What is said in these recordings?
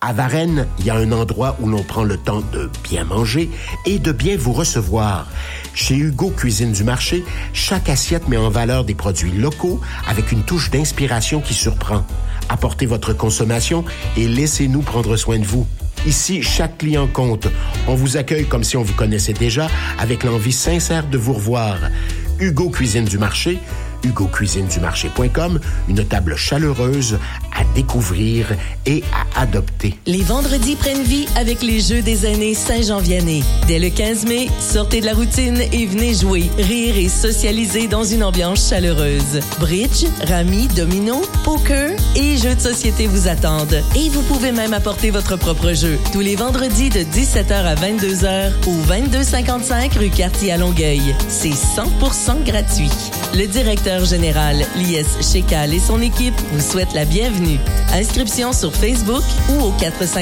À Varennes, il y a un endroit où l'on prend le temps de bien manger et de bien vous recevoir. Chez Hugo Cuisine du Marché, chaque assiette met en valeur des produits locaux avec une touche d'inspiration qui surprend. Apportez votre consommation et laissez-nous prendre soin de vous. Ici, chaque client compte. On vous accueille comme si on vous connaissait déjà, avec l'envie sincère de vous revoir. Hugo Cuisine du Marché, hugocuisinedumarché.com, une table chaleureuse à découvrir et à adopter. Les vendredis prennent vie avec les Jeux des aînés Saint-Jean-Vianney. Dès le 15 mai, sortez de la routine et venez jouer, rire et socialiser dans une ambiance chaleureuse. Bridge, rami, domino, poker et jeux de société vous attendent. Et vous pouvez même apporter votre propre jeu. Tous les vendredis de 17h à 22h au 2255 rue Cartier à Longueuil. C'est 100% gratuit. Le directeur général, Lies Chécal et son équipe vous souhaitent la bienvenue. Inscription sur Facebook ou au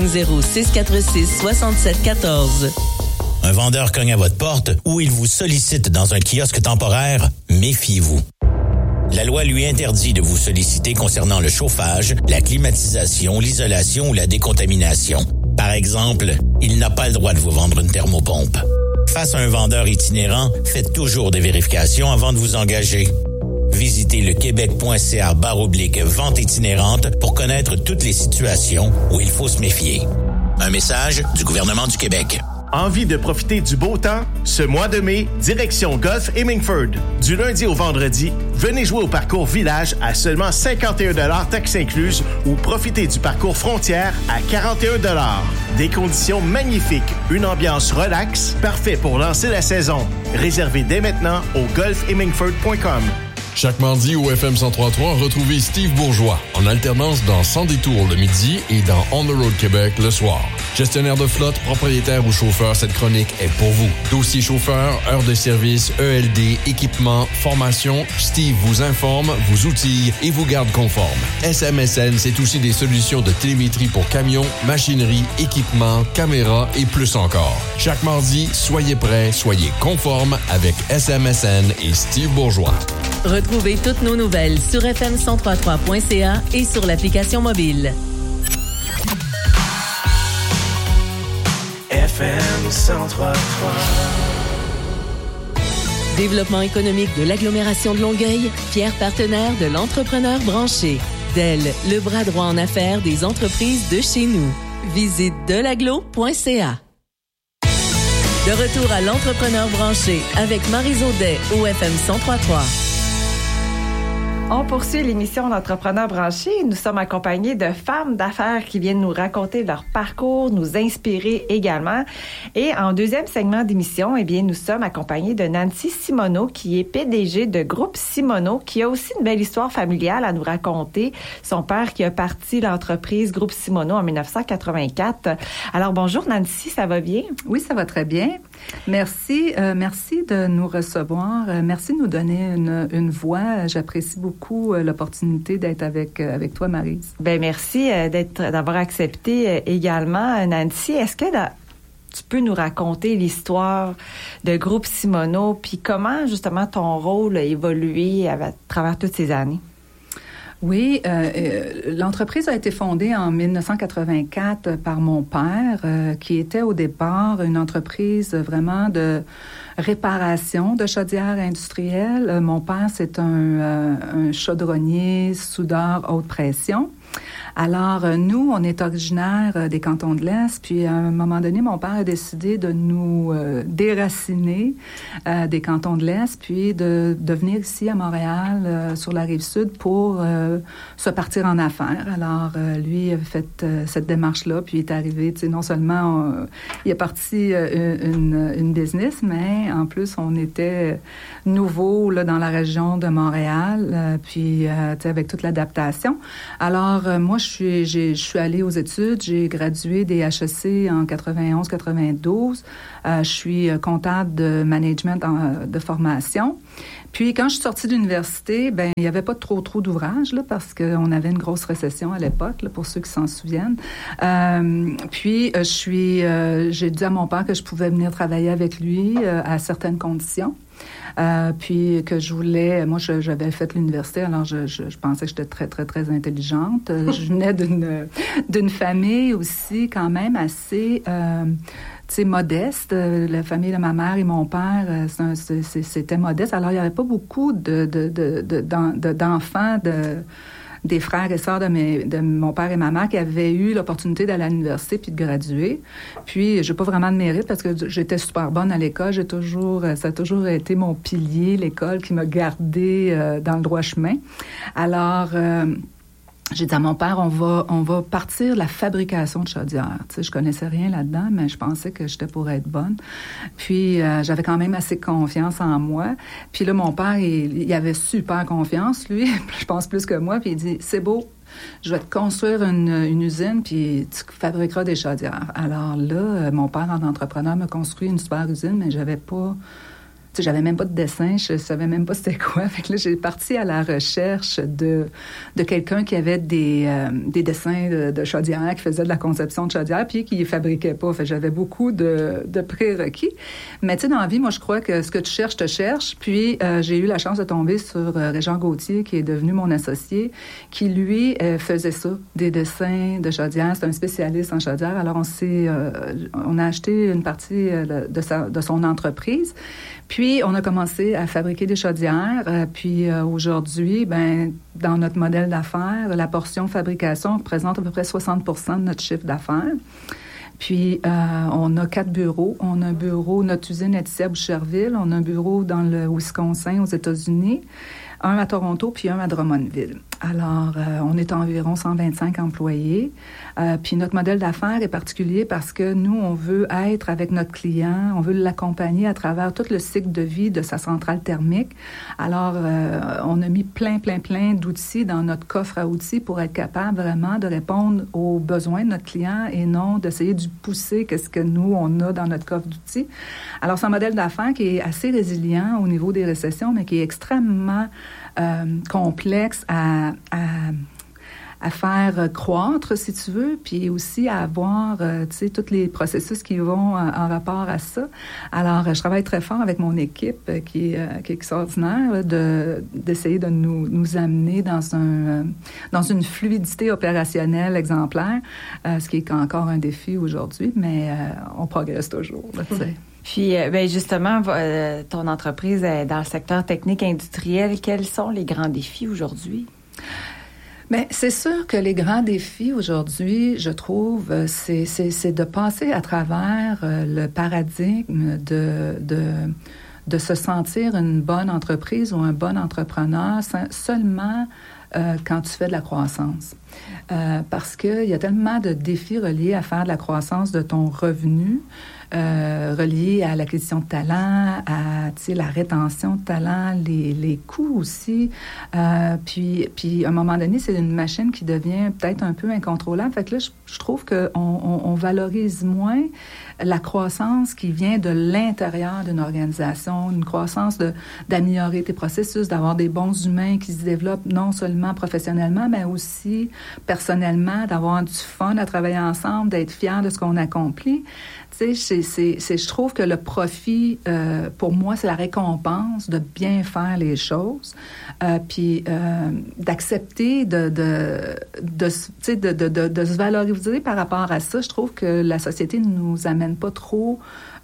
450-646-6714. Un vendeur cogne à votre porte ou il vous sollicite dans un kiosque temporaire, méfiez-vous. La loi lui interdit de vous solliciter concernant le chauffage, la climatisation, l'isolation ou la décontamination. Par exemple, il n'a pas le droit de vous vendre une thermopompe. Face à un vendeur itinérant, faites toujours des vérifications avant de vous engager. Visitez le québec.ca/vente itinérante pour connaître toutes les situations où il faut se méfier. Un message du gouvernement du Québec. Envie de profiter du beau temps? Ce mois de mai, direction Gulf Hemingford. Du lundi au vendredi, venez jouer au parcours Village à seulement 51 $ taxes incluses ou profitez du parcours Frontières à 41 $. Des conditions magnifiques, une ambiance relaxe, parfait pour lancer la saison. Réservez dès maintenant au golfhemingford.com. Chaque mardi au FM 103.3, retrouvez Steve Bourgeois en alternance dans Sans détour le midi et dans On the Road Québec le soir. Gestionnaire de flotte, propriétaire ou chauffeur, cette chronique est pour vous. Dossier chauffeur, heures de service, ELD, équipement, formation, Steve vous informe, vous outille et vous garde conforme. SMSN, c'est aussi des solutions de télémétrie pour camions, machinerie, équipement, caméras et plus encore. Chaque mardi, soyez prêts, soyez conformes avec SMSN et Steve Bourgeois. Retrouvez toutes nos nouvelles sur fm1033.ca et sur l'application mobile. FM 1033. Développement économique de l'agglomération de Longueuil, fier partenaire de l'entrepreneur branché. Dell, le bras droit en affaires des entreprises de chez nous. Visite delaglo.ca. De retour à l'entrepreneur branché avec Marie-Zo Day au FM 1033. On poursuit l'émission d'Entrepreneurs branchés. Nous sommes accompagnés de femmes d'affaires qui viennent nous raconter leur parcours, nous inspirer également. Et en deuxième segment d'émission, eh bien, nous sommes accompagnés de Nancy Simoneau, qui est PDG de Groupe Simoneau, qui a aussi une belle histoire familiale à nous raconter. Son père qui a parti l'entreprise Groupe Simoneau en 1984. Alors, bonjour Nancy, ça va bien? Oui, ça va très bien. Merci de nous recevoir. Merci de nous donner une voix. J'apprécie beaucoup l'opportunité d'être avec toi, Maryse. Ben merci d'avoir accepté également, Nancy. Est-ce que tu peux nous raconter l'histoire de Groupe Simoneau, puis comment justement ton rôle a évolué à travers toutes ces années? Oui, l'entreprise a été fondée en 1984 par mon père, qui était au départ une entreprise vraiment de réparation de chaudières industrielles. Mon père, c'est un chaudronnier, soudeur haute pression. Alors, nous, on est originaires des cantons de l'Est, puis à un moment donné, mon père a décidé de nous déraciner des cantons de l'Est, puis de venir ici à Montréal, sur la Rive-Sud, pour se partir en affaires. Alors, lui a fait cette démarche-là, puis il est arrivé, tu sais, non seulement il a parti une business, mais en plus, on était nouveau là, dans la région de Montréal, puis tu sais, avec toute l'adaptation. Alors, moi, je suis allée aux études. J'ai gradué des HEC en 91-92. Je suis comptable de management de formation. Puis, quand je suis sortie de l'université, ben il n'y avait pas trop d'ouvrages, là, parce qu'on avait une grosse récession à l'époque, là, pour ceux qui s'en souviennent. Puis, j'ai dit à mon père que je pouvais venir travailler avec lui à certaines conditions. Puis que je voulais... Moi, j'avais fait l'université, alors je pensais que j'étais très, très, très intelligente. Je venais d'une famille aussi quand même assez... modeste. La famille de ma mère et mon père, c'était modeste. Alors, il n'y avait pas beaucoup d'enfants des frères et sœurs de mon père et ma mère qui avaient eu l'opportunité d'aller à l'université puis de graduer. Puis, j'ai pas vraiment de mérite parce que j'étais super bonne à l'école. Ça a toujours été mon pilier, l'école, qui m'a gardée dans le droit chemin. Alors... j'ai dit à mon père, on va partir de la fabrication de chaudières. Tu sais, je connaissais rien là-dedans, mais je pensais que j'étais pour être bonne. Puis, j'avais quand même assez confiance en moi. Puis là, mon père, il avait super confiance, lui. Je pense plus que moi. Puis il dit, c'est beau, je vais te construire une usine, puis tu fabriqueras des chaudières. Alors là, mon père, en entrepreneur, m'a construit une super usine, mais j'avais même pas de dessin, je savais même pas c'était quoi. Fait que là, j'ai parti à la recherche de quelqu'un qui avait des dessins de chaudières, qui faisait de la conception de chaudières, puis qui les fabriquait pas. Fait que j'avais beaucoup de prérequis. Mais tu sais, dans la vie, moi, je crois que ce que tu cherches, te cherche. Puis, j'ai eu la chance de tomber sur Régent Gauthier, qui est devenu mon associé, qui, lui, faisait ça, des dessins de chaudières. C'est un spécialiste en chaudières. Alors, on a acheté une partie de son entreprise. Puis, on a commencé à fabriquer des chaudières. Puis, aujourd'hui, dans notre modèle d'affaires, la portion fabrication représente à peu près 60 % de notre chiffre d'affaires. Puis, on a 4 bureaux. On a un bureau, notre usine est ici à Boucherville. On a un bureau dans le Wisconsin, aux États-Unis. Un à Toronto, puis un à Drummondville. Alors, on est environ 125 employés. Puis notre modèle d'affaires est particulier parce que nous, on veut être avec notre client, on veut l'accompagner à travers tout le cycle de vie de sa centrale thermique. Alors, on a mis plein d'outils dans notre coffre à outils pour être capable vraiment de répondre aux besoins de notre client et non d'essayer de pousser qu'est-ce que nous, on a dans notre coffre d'outils. Alors, c'est un modèle d'affaires qui est assez résilient au niveau des récessions, mais qui est extrêmement complexe à faire croître, si tu veux, puis aussi à avoir, tu sais, tous les processus qui vont en rapport à ça. Alors, je travaille très fort avec mon équipe qui est extraordinaire, d'essayer de nous amener dans une fluidité opérationnelle exemplaire, ce qui est encore un défi aujourd'hui, mais on progresse toujours, tu sais. Puis, justement, ton entreprise est dans le secteur technique industriel. Quels sont les grands défis aujourd'hui? Bien, c'est sûr que les grands défis aujourd'hui, je trouve, c'est de passer à travers le paradigme de se sentir une bonne entreprise ou un bon entrepreneur seulement quand tu fais de la croissance. Parce qu'il y a tellement de défis reliés à faire de la croissance de ton revenu, reliés à l'acquisition de talent, à la rétention de talent, les coûts aussi. Puis, à un moment donné, c'est une machine qui devient peut-être un peu incontrôlable. Fait que là, je trouve qu'on valorise moins la croissance qui vient de l'intérieur d'une organisation, une croissance d'améliorer tes processus, d'avoir des bons humains qui se développent non seulement professionnellement, mais aussi personnellement, d'avoir du fun à travailler ensemble, d'être fiers de ce qu'on accomplit. Tu sais, je trouve que le profit, pour moi, c'est la récompense de bien faire les choses, puis d'accepter de se valoriser par rapport à ça. Je trouve que la société ne nous amène pas trop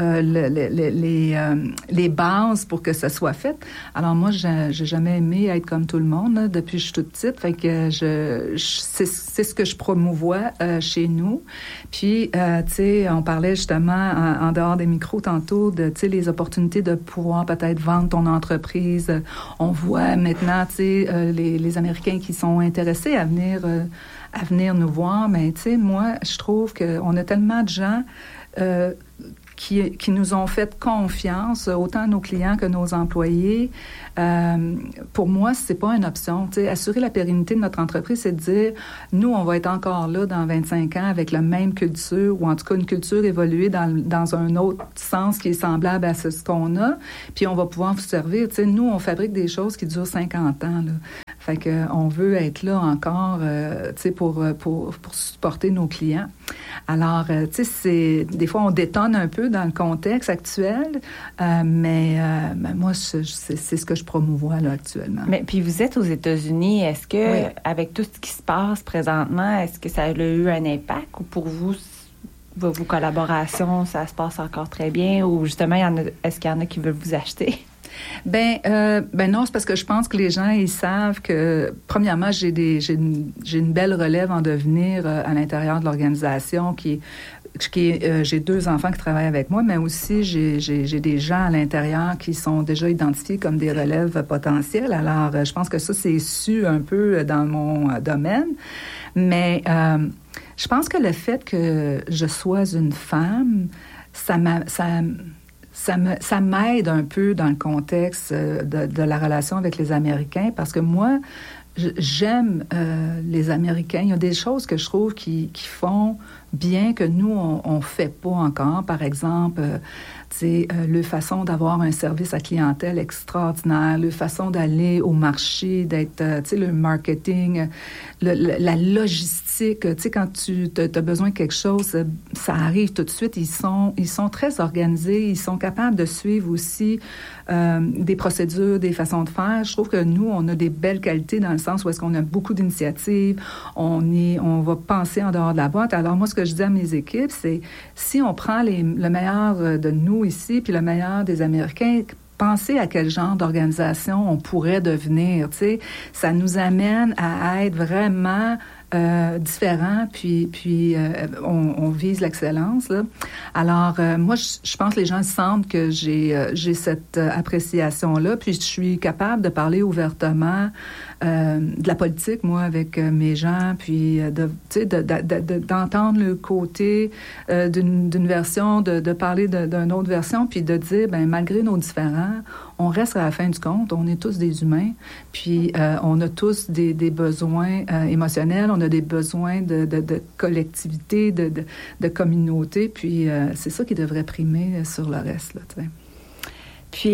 les bases pour que ça soit fait. Alors moi, j'ai jamais aimé être comme tout le monde là, depuis que je suis toute petite. Fait que c'est ce que je promouvois chez nous. Puis, tu sais, on parlait justement en dehors des micros tantôt de, tu sais, les opportunités de pouvoir peut-être vendre ton entreprise. On voit maintenant, tu sais, les Américains qui sont intéressés à venir nous voir. Mais, tu sais, moi, je trouve qu'on a tellement de gens qui nous ont fait confiance, autant nos clients que nos employés. Pour moi, c'est pas une option. T'sais, assurer la pérennité de notre entreprise, c'est de dire, nous, on va être encore là dans 25 ans avec la même culture, ou en tout cas une culture évoluée dans un autre sens qui est semblable à ce qu'on a, puis on va pouvoir vous servir. T'sais, nous, on fabrique des choses qui durent 50 ans. Là. Fait qu'on veut être là encore, tu sais, pour supporter nos clients. Alors, tu sais, des fois, on détonne un peu dans le contexte actuel, mais moi, c'est ce que je promouvois là actuellement. Mais puis vous êtes aux États-Unis, est-ce que, avec tout ce qui se passe présentement, est-ce que ça a eu un impact ou pour vous, vos collaborations, ça se passe encore très bien ou justement, est-ce qu'il y en a qui veulent vous acheter? Ben non, c'est parce que je pense que les gens, ils savent que, premièrement, j'ai une belle relève en devenir à l'intérieur de l'organisation j'ai 2 enfants qui travaillent avec moi, mais aussi j'ai des gens à l'intérieur qui sont déjà identifiés comme des relèves potentielles. Alors, je pense que ça, c'est su un peu dans mon domaine. Mais je pense que le fait que je sois une femme, ça m'aide un peu dans le contexte de la relation avec les Américains parce que moi, j'aime les Américains. Il y a des choses que je trouve qui font bien que nous, on fait pas encore. Par exemple, leur façon d'avoir un service à clientèle extraordinaire, leur façon d'aller au marché, d'être, le marketing, la logistique. Quand tu as besoin de quelque chose, ça arrive tout de suite. Ils sont très organisés. Ils sont capables de suivre aussi des procédures, des façons de faire. Je trouve que nous, on a des belles qualités dans le sens où est-ce qu'on a beaucoup d'initiatives. On va penser en dehors de la boîte. Alors moi, ce que je dis à mes équipes, c'est si on prend le meilleur de nous ici, puis le meilleur des Américains, pensez à quel genre d'organisation on pourrait devenir. Ça nous amène à être vraiment différents, puis on vise l'excellence, là. Alors, moi, je pense que les gens sentent que j'ai cette appréciation-là, puis je suis capable de parler ouvertement de la politique, moi, avec mes gens, puis d'entendre le côté d'une version, de parler d'une autre version, puis de dire, malgré nos différends, on reste à la fin du compte, on est tous des humains, puis on a tous des besoins émotionnels, on a des besoins de collectivité, de communauté, puis c'est ça qui devrait primer sur le reste, là, tu sais. Puis,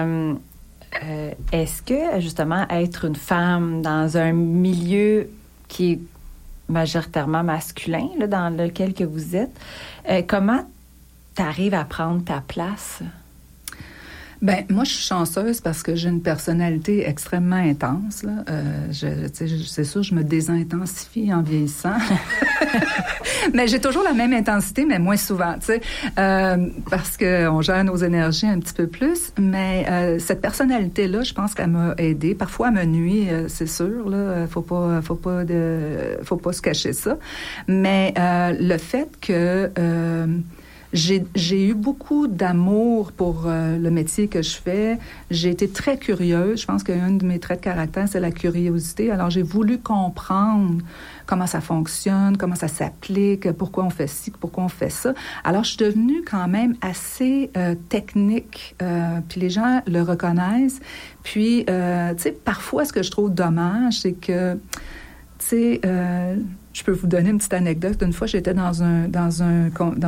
est-ce que, justement, être une femme dans un milieu qui est majoritairement masculin, là, dans lequel que vous êtes, comment tu arrives à prendre ta place? Moi, je suis chanceuse parce que j'ai une personnalité extrêmement intense, là. C'est sûr, je me désintensifie en vieillissant. Mais j'ai toujours la même intensité, mais moins souvent, tu sais, parce qu'on gère nos énergies un petit peu plus. Mais cette personnalité-là, je pense qu'elle m'a aidée. Parfois, elle me nuit, c'est sûr, là. Faut pas se cacher ça. Mais le fait que j'ai eu beaucoup d'amour pour le métier que je fais. J'ai été très curieuse. Je pense qu'un de mes traits de caractère, c'est la curiosité. Alors, j'ai voulu comprendre comment ça fonctionne, comment ça s'applique, pourquoi on fait ci, pourquoi on fait ça. Alors, je suis devenue quand même assez technique. Puis les gens le reconnaissent. Puis, tu sais, parfois, ce que je trouve dommage, c'est que, tu sais, je peux vous donner une petite anecdote. Une fois, j'étais dans un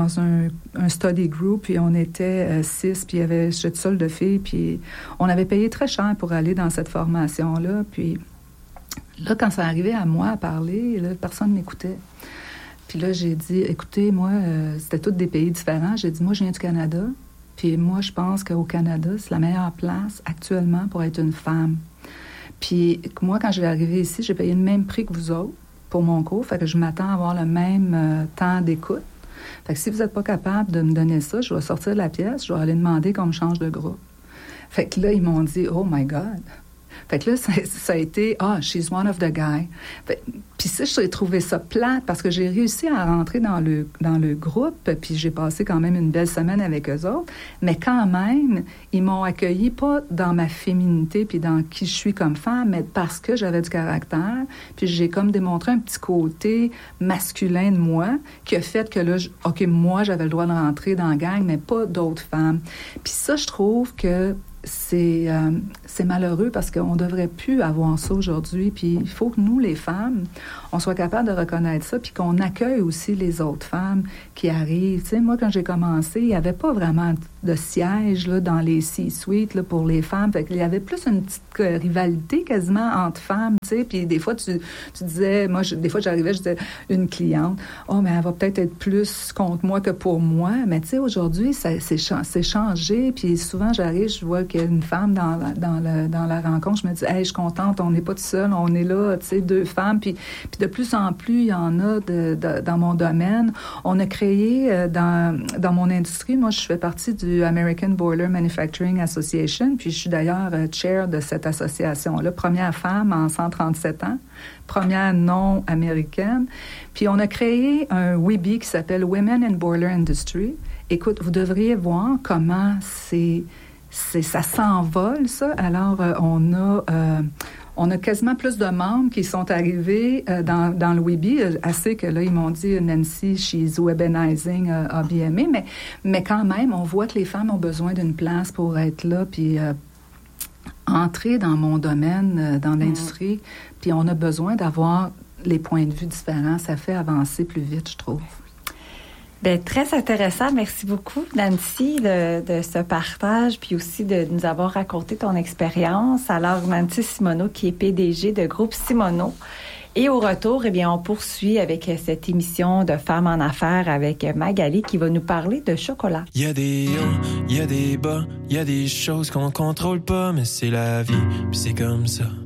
study group, puis on était 6, puis j'étais seule de filles, puis on avait payé très cher pour aller dans cette formation-là. Puis là, quand ça arrivait à moi à parler, là, personne ne m'écoutait. Puis là, j'ai dit, écoutez, moi, c'était tous des pays différents. J'ai dit, moi, je viens du Canada, puis moi, je pense qu'au Canada, c'est la meilleure place actuellement pour être une femme. Puis moi, quand je vais arriver ici, j'ai payé le même prix que vous autres pour mon cours, fait que je m'attends à avoir le même temps d'écoute. Fait que si vous n'êtes pas capable de me donner ça, je vais sortir de la pièce, je vais aller demander qu'on me change de groupe. Fait que là, ils m'ont dit « Oh my God! » Fait que là, ça a été « Ah, she's one of the guys. » Puis ça, j'ai trouvé ça plate parce que j'ai réussi à rentrer dans le groupe, puis j'ai passé quand même une belle semaine avec eux autres, mais quand même, ils m'ont accueilli pas dans ma féminité puis dans qui je suis comme femme, mais parce que j'avais du caractère, puis j'ai comme démontré un petit côté masculin de moi qui a fait que là, moi, j'avais le droit de rentrer dans la gang, mais pas d'autres femmes. Puis ça, je trouve que c'est malheureux parce qu'on devrait plus avoir ça aujourd'hui. Puis il faut que nous, les femmes, on soit capable de reconnaître ça puis qu'on accueille aussi les autres femmes qui arrivent. Tu sais, moi, quand j'ai commencé, il n'y avait pas vraiment de siège là, dans les C-suites là, pour les femmes. Fait qu'il y avait plus une petite rivalité quasiment entre femmes Puis des fois, tu disais, des fois, j'arrivais, je disais, une cliente, mais elle va peut-être être plus contre moi que pour moi. Mais tu sais, aujourd'hui, c'est changé. Puis souvent, j'arrive, je vois qu'il y a une femme dans la rencontre. Je me dis, hey, je suis contente, on n'est pas tout seul, on est là, tu sais, 2 femmes. Puis de plus en plus, il y en a dans mon domaine. On a créé dans mon industrie, moi, je fais partie du American Boiler Manufacturing Association. Puis je suis d'ailleurs chair de cette association-là, première femme en 137 ans, première non-américaine. Puis on a créé un WIBI qui s'appelle Women in Boiler Industry. Écoute, vous devriez voir comment ça s'envole, ça. Alors, on a quasiment plus de membres qui sont arrivés dans le WIBI. Assez que là, ils m'ont dit, Nancy, she's webinizing ABMA. Mais quand même, on voit que les femmes ont besoin d'une place pour être là, puis entrer dans mon domaine, dans l'industrie. Puis on a besoin d'avoir les points de vue différents. Ça fait avancer plus vite, je trouve. Bien, très intéressant. Merci beaucoup, Nancy, de ce partage, puis aussi de nous avoir raconté ton expérience. Alors, Nancy Simoneau, qui est PDG de Groupe Simoneau. Et au retour, eh bien, on poursuit avec cette émission de Femmes en affaires avec Magali qui va nous parler de chocolat. Il y a des hauts, il y a des bas, il y a des choses qu'on contrôle pas, mais c'est la vie, puis c'est comme ça.